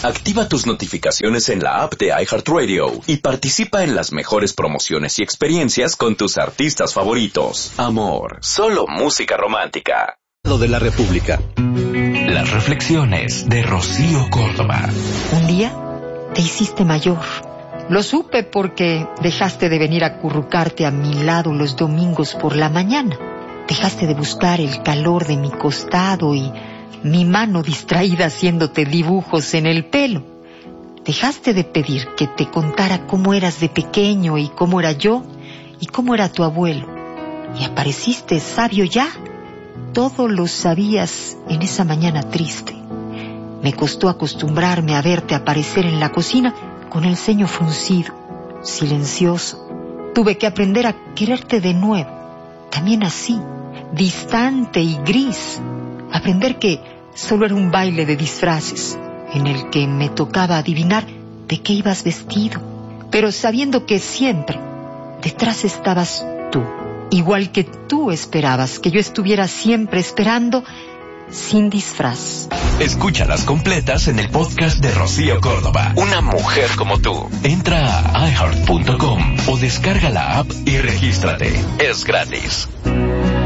Activa tus notificaciones en la app de iHeartRadio y participa en las mejores promociones y experiencias con tus artistas favoritos. Amor, solo música romántica. De la República. Las reflexiones de Rocío Córdoba. Un día te hiciste mayor. Lo supe porque dejaste de venir a acurrucarte a mi lado los domingos por la mañana. Dejaste de buscar el calor de mi costado y mi mano distraída haciéndote dibujos en el pelo. Dejaste de pedir que te contara cómo eras de pequeño y cómo era yo y cómo era tu abuelo. Y apareciste sabio ya. Todo lo sabías en esa mañana triste. Me costó acostumbrarme a verte aparecer en la cocina con el ceño fruncido, silencioso. Tuve que aprender a quererte de nuevo, también así, distante y gris. Aprender que solo era un baile de disfraces, en el que me tocaba adivinar de qué ibas vestido, pero sabiendo que siempre detrás estabas tú. Igual que tú esperabas que yo estuviera siempre esperando, sin disfraz. Escúchalas completas en el podcast de Rocío Córdoba. Una mujer como tú. Entra a iHeart.com o descarga la app y regístrate. Es gratis.